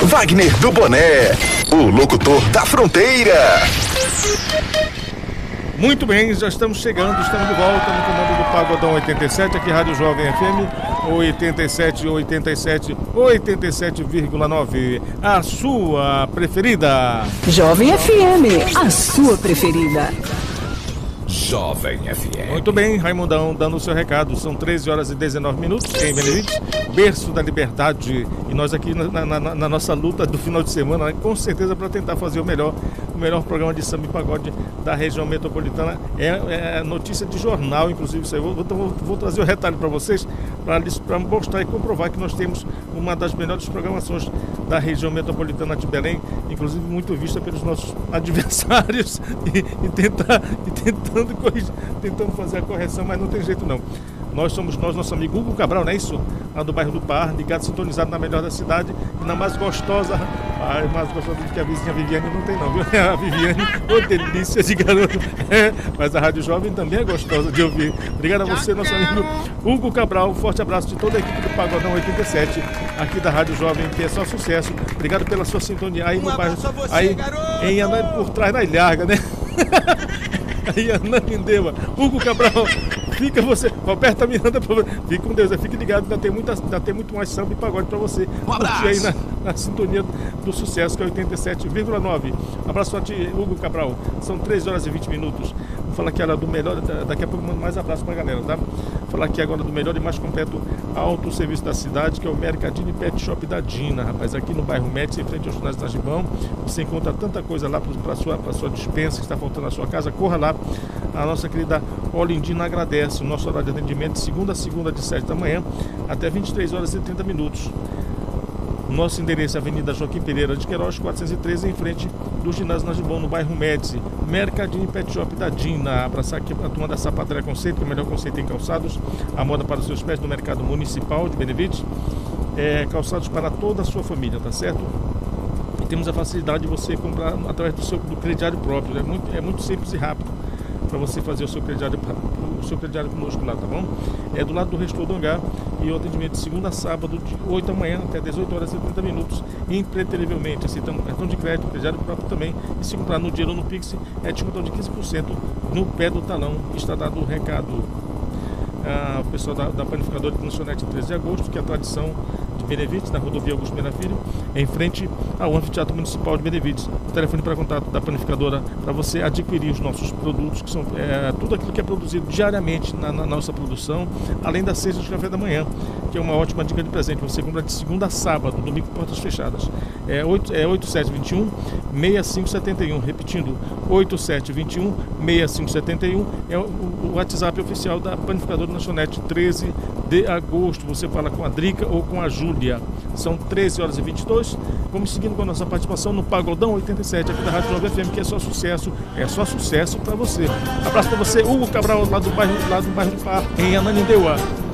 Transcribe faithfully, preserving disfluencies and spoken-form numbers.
Wagner do Boné, o locutor da fronteira. Muito bem, já estamos chegando, estamos de volta no comando do Pagodão oitenta e sete, aqui Rádio Jovem F M, oitenta e sete, oitenta e sete, oitenta e sete vírgula nove, a sua preferida. Jovem F M, a sua preferida. Jovem F M. Muito bem, Raimundão, dando o seu recado. São treze horas e dezenove minutos em Benevides, berço da liberdade. E nós aqui na, na, na nossa luta do final de semana, né, com certeza para tentar fazer o melhor, o melhor programa de samba e pagode da região metropolitana. É, é notícia de jornal, inclusive. Isso aí. Vou, vou, vou trazer o retalho para vocês, para mostrar e comprovar que nós temos uma das melhores programações da região metropolitana de Belém, inclusive muito vista pelos nossos adversários e, e, tentar, e tentando, corrigir, tentando fazer a correção, mas não tem jeito não. Nós somos nós, nosso amigo Hugo Cabral, não é isso? Lá do bairro do Par, ligado, sintonizado na melhor da cidade e na mais gostosa, ai, mais gostosa do que a vizinha Viviane não tem não, viu? A Viviane, ô delícia de garoto, é, mas a Rádio Jovem também é gostosa de ouvir. Obrigado a você, nosso amigo Hugo Cabral, um forte abraço de toda a equipe do Pagodão oitenta e sete, aqui da Rádio Jovem, que é só sucesso. Obrigado pela sua sintonia aí no bairro, aí em Anã, por trás na Ilharga, né? Aí Ananindeua, Hugo Cabral, fica você, Roberta Miranda, fica com Deus, fique ligado, ainda tem, muita, ainda tem muito mais samba e pagode pra você. Um abraço. Aí na, na sintonia do sucesso, que é oitenta e sete vírgula nove. Abraço a ti, Hugo Cabral. São treze horas e vinte minutos. Vou falar aqui agora do melhor, daqui a pouco mando mais abraço pra galera, tá? Vou falar aqui agora do melhor e mais completo autosserviço da cidade, que é o Mercadinho Pet Shop da Dina, rapaz. Aqui no bairro Médici, em frente ao ginásio da Gibão, você encontra tanta coisa lá para sua, pra sua dispensa que está faltando na sua casa. Corra lá. A nossa querida Olindina agradece. O nosso horário de atendimento de segunda a segunda, de sete da manhã até vinte e três horas e trinta minutos. Nosso endereço é Avenida Joaquim Pereira de Queiroz, quatrocentos e treze, em frente do ginásio Nagibão, no bairro Médici. Mercadinho Pet Shop da Dina. Abraçar aqui a turma da Sapateria Conceito, que é o melhor conceito em calçados. A moda para os seus pés no mercado municipal de Benevides. É, calçados para toda a sua família, tá certo? E temos a facilidade de você comprar através do seu do crediário próprio. É muito, é muito simples e rápido para você fazer o seu crediário, o seu crediário conosco lá, tá bom? É do lado do Restor do Hangar, e o atendimento de segunda a sábado, de oito da manhã até dezoito horas e trinta minutos, impreterivelmente. Aceitamos cartão de crédito, crediário próprio também, e se comprar no dinheiro ou no Pix, é descontão de quinze por cento no pé do talão. Está dado o recado. Ah, o pessoal da, da panificadora de lanchonete treze de agosto, que é a tradição de Benevides, na rodovia Augusto Mena Filho, em frente ao Anfiteatro Municipal de Benevides. O telefone para contato da panificadora para você adquirir os nossos produtos, que são é, tudo aquilo que é produzido diariamente na, na nossa produção, além da cesta de café da manhã, que é uma ótima dica de presente. Você compra de segunda a sábado, domingo, portas fechadas. É, oito, é oito sete dois um, seis cinco sete um, repetindo, oito sete dois um, seis cinco sete um, é o, o WhatsApp oficial da panificadora lanchonete treze de agosto. Você fala com a Drica ou com a Júlia. São treze horas e vinte e dois. Vamos seguindo com a nossa participação no Pagodão oitenta e sete, aqui da Rádio Jovem F M, que é só sucesso, é só sucesso para você. Abraço para você, Hugo Cabral, lá do bairro, lá do bairro do Par, em Ananindeua.